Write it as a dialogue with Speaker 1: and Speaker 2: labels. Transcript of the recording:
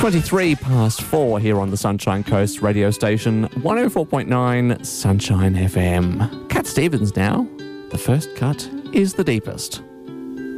Speaker 1: 23 past 4 here on the Sunshine Coast radio station, 104.9 Sunshine FM. Cat Stevens now. The first cut is the deepest.